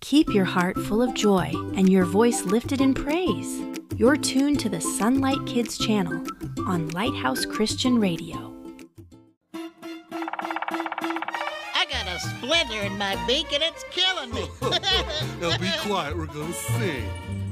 Keep your heart full of joy and your voice lifted in praise. You're tuned to the Sunlight Kids channel on Lighthouse Christian Radio. I got a splinter in my beak and it's killing me. Now be quiet, we're gonna sing.